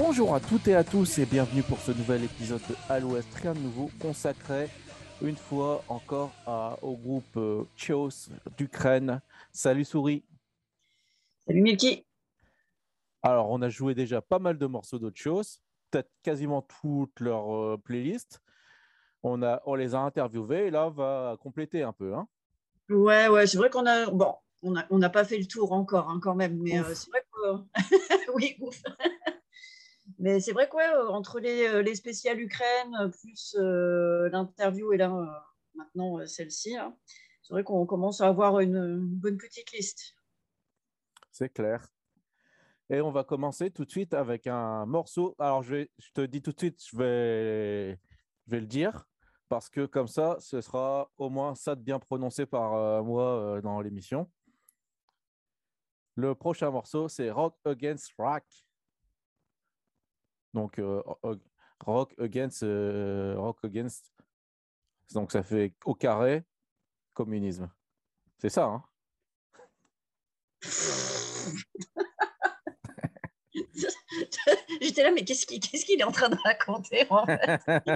Bonjour à toutes et à tous et bienvenue pour ce nouvel épisode de À l'Ouest, rien de nouveau, consacré une fois encore au groupe Chios d'Ukraine. Salut Souris. Salut Milky. Alors, on a joué déjà pas mal de morceaux de Chios, peut-être quasiment toute leur playlist. On les a interviewés et là, on va compléter un peu, hein. Ouais, c'est vrai qu'on a, bon, on n'a pas fait le tour encore, hein, quand même, mais Ouf, c'est vrai que, oui, ouf. Mais c'est vrai que, ouais, entre les spéciales Ukraine, plus l'interview et là, maintenant, celle-ci, hein, c'est vrai qu'on commence à avoir une bonne petite liste. c'est clair. Et on va commencer tout de suite avec un morceau. Alors, je te dis tout de suite, je vais le dire, parce que comme ça, ce sera au moins ça de bien prononcé par moi dans l'émission. Le prochain morceau, c'est Rock Against Rock. Donc, Rock Against. Donc, ça fait au carré, communisme. C'est ça, hein? J'étais là, mais qu'est-ce qu'il est en train de raconter, en fait?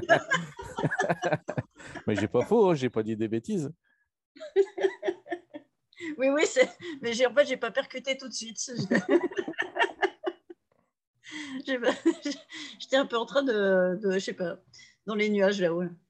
Mais j'ai pas faux, hein, j'ai pas dit des bêtises. Oui, mais en fait, j'ai pas percuté tout de suite. J'ai pas- J'étais un peu en train je sais pas, dans les nuages là-haut.